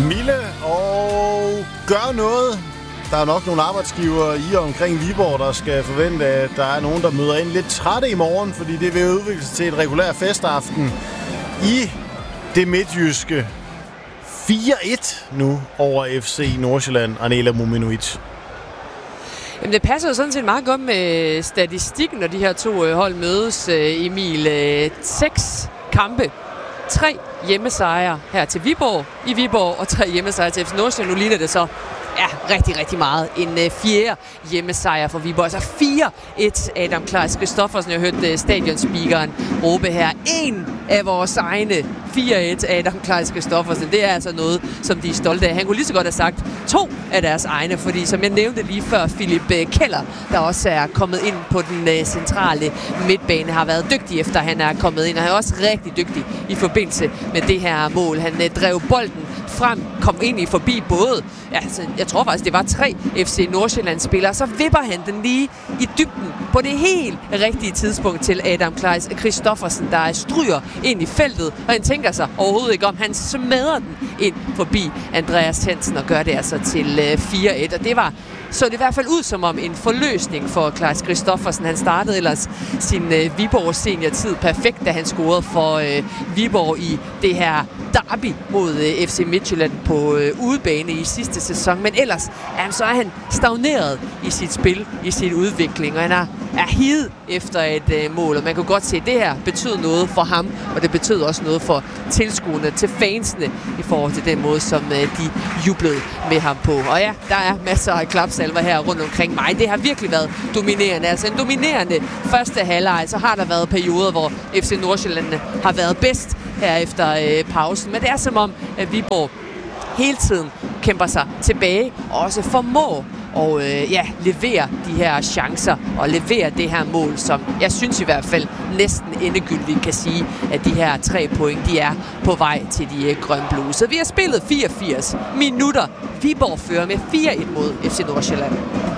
Mille og gør noget. Der er nok nogle arbejdsgivere i og omkring Viborg, der skal forvente, at der er nogen, der møder ind lidt trætte i morgen, fordi det vil udvikle sig til et regulær festaften i det midtjyske. 4-1 nu over FC Nordsjælland, Arnela Mominovic. Jamen, det passer jo sådan set meget godt med statistikken, når de her to hold mødes, Emil. 6 kampe, 3 hjemmesejre her til Viborg i Viborg, og 3 hjemmesejre til FC Nordsjælland. Nu ligner det så rigtig, rigtig meget. En 4. hjemmesejr for Viborg. Altså 4-1 Adam Klaas Christoffersen. Jeg har hørt stadionspeakeren råbe her. En af vores egne. 4-1 Adam Klaas Christoffersen. Det er altså noget, som de er stolte af. Han kunne lige så godt have sagt 2 af deres egne, fordi som jeg nævnte lige før, Philip Keller, der også er kommet ind på den centrale midtbane, har været dygtig efter han er kommet ind, og han er også rigtig dygtig i forbindelse med det her mål. Han drev bolden frem, kom egentlig forbi både, jeg tror faktisk, det var 3 FC Nordsjælland-spillere, så vipper han den lige i dybden på det helt rigtige tidspunkt til Adam Klaas Christoffersen, der stryger ind i feltet, og han tænker sig overhovedet ikke om. Han smadrer den ind forbi Andreas Hansen og gør det altså til 4-1, og så det i hvert fald ud som om en forløsning for Klaas Christoffersen. Han startede ellers sin Viborg seniortid perfekt, da han scorede for Viborg i det her derby mod FC Midtjylland på udebane i sidste sæson. Men ellers så er han stagneret i sit spil, i sin udvikling, og han er higet efter et mål. Og man kan godt se, at det her betyder noget for ham, og det betyder også noget for tilskuerne, til fansene, i forhold til den måde, som de jublede med ham på. Og ja, der er masser af klapsalver her rundt omkring mig. Det har virkelig været dominerende. Altså en dominerende første halvleg. Så har der været perioder, hvor FC Nordsjælland har været bedst her efter pausen. Men det er som om, at Viborg hele tiden kæmper sig tilbage og også formår og levere de her chancer og levere det her mål, som jeg synes i hvert fald næsten endegyldigt kan sige, at de her 3 point, de er på vej til de grønblue. Så vi har spillet 84 minutter. Viborg fører med 4-1 mod FC Nordsjælland.